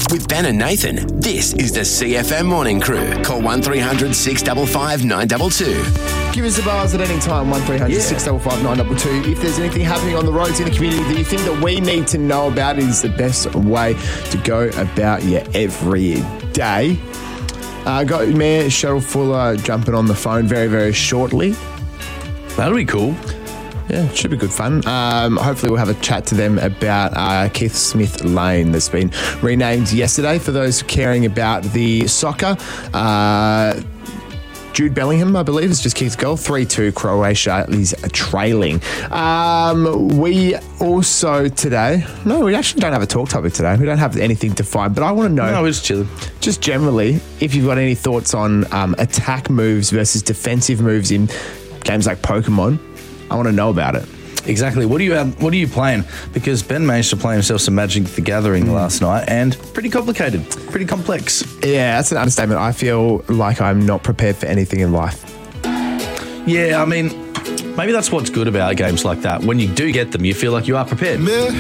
With Ben and Nathan, this is the CFM Morning Crew. Call 1300 655 922. Give us a buzz at any time, 1300 655 922. If there's anything happening on the roads in the community that you think that we need to know about, it is the best way to go about your every day. Got Mayor Cheryl Fuller jumping on the phone very, very shortly. That'll be cool. Yeah, it should be good fun. Hopefully we'll have a chat to them about Keith Smith Lane that's been renamed yesterday for those caring about the soccer. Jude Bellingham, I believe, is just Keith's goal. 3-2 Croatia is trailing. We also today... No, we actually don't have a talk topic today. We don't have anything to find, but I want to know... No, it's chilling. Just generally, if you've got any thoughts on attack moves versus defensive moves in games like Pokemon, I want to know about it. Exactly. What are you playing? Because Ben managed to play himself some Magic the Gathering last night, and pretty complicated, pretty complex. Yeah, that's an understatement. I feel like I'm not prepared for anything in life. Yeah, I mean, maybe that's what's good about games like that. When you do get them, you feel like you are prepared.